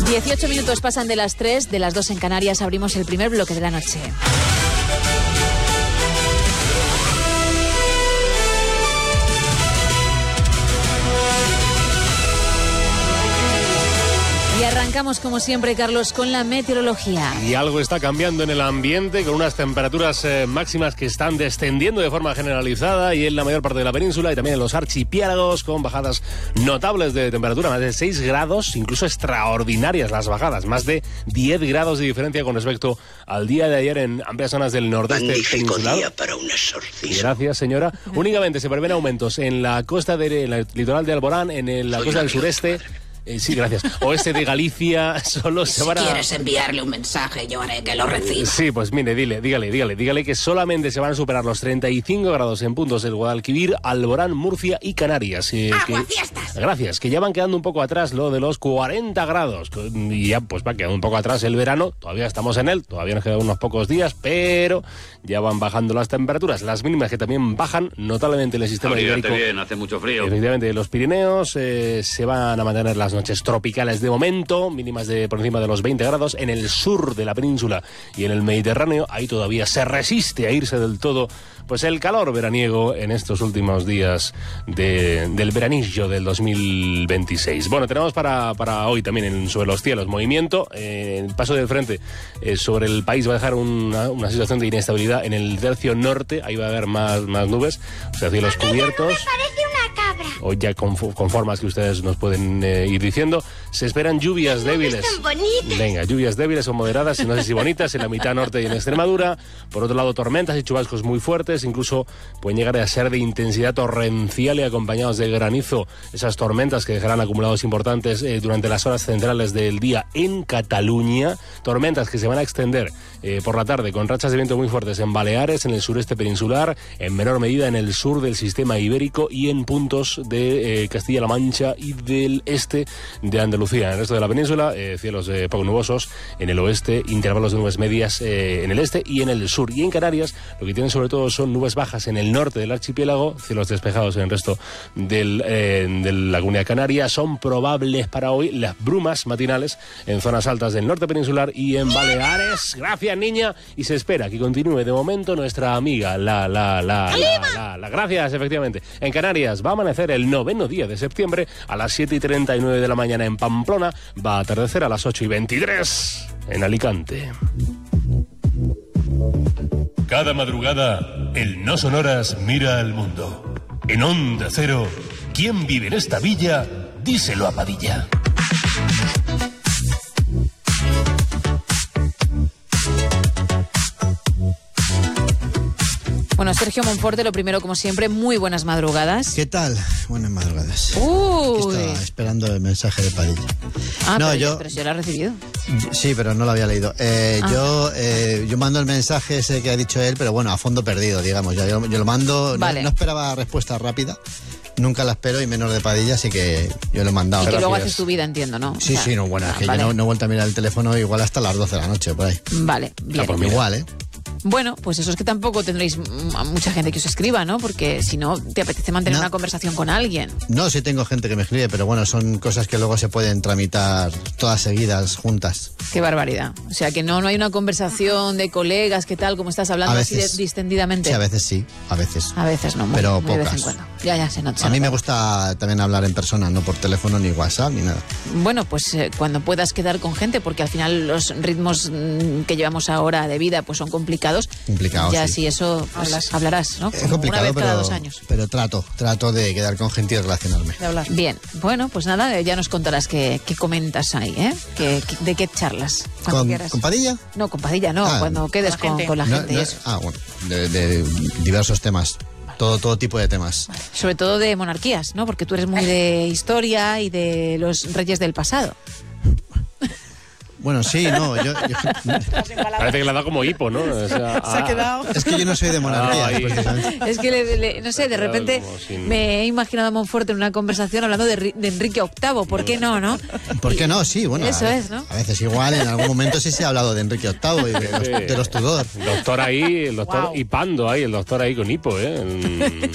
18 minutos pasan de las 3, de las 2 en Canarias. Abrimos el primer bloque de la noche. Y arrancamos, como siempre, Carlos, con la meteorología. Y algo está cambiando en el ambiente, con unas temperaturas máximas que están descendiendo de forma generalizada y en la mayor parte de la península y también en los archipiélagos, con bajadas notables de temperatura, más de 6 grados, incluso extraordinarias las bajadas, más de 10 grados de diferencia con respecto al día de ayer en amplias zonas del nordeste peninsular. Día para un exorcismo. Gracias, señora. Únicamente se prevén aumentos en la costa en el litoral de Alborán, en la costa del sureste. Sí, gracias. Oeste de Galicia solo se van a... Si quieres enviarle un mensaje, yo haré que lo reciba. Sí, pues mire, dígale que solamente se van a superar los 35 grados en puntos del Guadalquivir, Alborán, Murcia y Canarias. ¡Aguafiestas! Gracias, que ya van quedando un poco atrás lo de los 40 grados. Y ya pues va quedando un poco atrás el verano. Todavía estamos en él, todavía nos quedan unos pocos días, pero ya van bajando las temperaturas. Las mínimas que también bajan notablemente en el sistema ibérico. Bien, hace mucho frío. Efectivamente, los Pirineos se van a mantener las noches tropicales de momento, mínimas por encima de los 20 grados. En el sur de la península y en el Mediterráneo, ahí todavía se resiste a irse del todo pues el calor veraniego en estos últimos días del veranillo del 2026. Bueno, tenemos para hoy también sobre los cielos movimiento. El paso del frente sobre el país va a dejar una situación de inestabilidad en el tercio norte. Ahí va a haber más nubes, o sea, cielos cubiertos. O ya con formas que ustedes nos pueden ir diciendo. Se esperan lluvias débiles. Venga, lluvias débiles o moderadas, y no sé si bonitas, en la mitad norte y en Extremadura. Por otro lado, tormentas y chubascos muy fuertes, incluso pueden llegar a ser de intensidad torrencial y acompañados de granizo. Esas tormentas que dejarán acumulados importantes durante las horas centrales del día en Cataluña. Tormentas que se van a extender por la tarde con rachas de viento muy fuertes en Baleares, en el sureste peninsular, en menor medida en el sur del sistema ibérico y en puntos de Castilla-La Mancha y del este de Andalucía. En el resto de la península, cielos poco nubosos en el oeste, intervalos de nubes medias en el este y en el sur. Y en Canarias, lo que tienen sobre todo son nubes bajas en el norte del archipiélago, cielos despejados en el resto de la Comunidad Canaria. Son probables para hoy las brumas matinales en zonas altas del norte peninsular y en Baleares. Gracias, niña. Y se espera que continúe de momento nuestra amiga, Gracias, efectivamente. En Canarias va a amanecer el 9º día de septiembre a las 7:39 de la mañana en Pamplona. Va a atardecer a las 8:23 en Alicante. Cada madrugada, el No Sonoras mira al mundo. En Onda Cero, ¿quién vive en esta villa? Díselo a Padilla. Bueno, Sergio Monforte, lo primero, como siempre, muy buenas madrugadas. ¿Qué tal? Buenas madrugadas. Uy. Estaba esperando el mensaje de Padilla. Pero yo lo he recibido. Sí, pero no lo había leído. Yo mando el mensaje ese que ha dicho él, pero bueno, a fondo perdido, digamos. Yo lo mando, vale. No esperaba respuesta rápida. Nunca la espero, y menos de Padilla, así que yo lo he mandado. Y que luego haces tu vida, entiendo, ¿no? Sí, es que vale. Yo no he vuelto a mirar el teléfono igual hasta las 12 de la noche, por ahí. Vale, bien. Igual, ¿eh? Bueno, pues eso es que tampoco tendréis a mucha gente que os escriba, ¿no? Porque si no, te apetece mantener una conversación con alguien. No, sí tengo gente que me escribe, pero bueno, son cosas que luego se pueden tramitar todas seguidas, juntas. Qué barbaridad. O sea, que no hay una conversación de colegas, ¿qué tal? Como estás hablando así distendidamente. Sí, a veces sí, a veces. A veces no, pero muy pocas. De vez en cuando. Ya se nota. A mí me gusta también hablar en persona, no por teléfono, ni WhatsApp, ni nada. Bueno, pues cuando puedas quedar con gente, porque al final los ritmos que llevamos ahora de vida pues son complicados. Ya sí. Si eso pues, hablarás, ¿no? Es complicado, una vez cada 2 años. Pero trato de quedar con gente y relacionarme. De hablar. Bien, bueno, pues nada, ya nos contarás qué comentas ahí, ¿eh? ¿De qué charlas? ¿Con Padilla? No, con Padilla no, cuando quedes con la gente. Y eso. Bueno, de diversos temas. Todo tipo de temas. Vale. Sobre todo de monarquías, ¿no? Porque tú eres muy de historia y de los reyes del pasado. Bueno, sí, no, yo Parece que le ha dado como hipo, ¿no? O sea, se ha quedado. Es que yo no soy de monarquía, precisamente. Es que, no sé, de repente me he imaginado a Monforte en una conversación hablando de Enrique VIII. ¿Por qué no, no? ¿Por qué no? Sí, bueno. Eso es, ¿no? A veces igual, en algún momento sí se ha hablado de Enrique VIII y de los Tudor. El doctor ahí, el doctor hipando ahí, el doctor ahí con hipo, ¿eh?